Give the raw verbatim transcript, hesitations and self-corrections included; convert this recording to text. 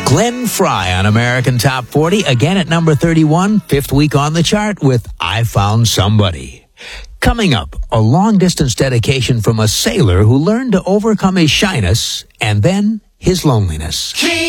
Glenn Frey on American Top forty, again at number thirty-one, fifth week on the chart with I Found Somebody. Coming up, a long-distance dedication from a sailor who learned to overcome his shyness and then his loneliness.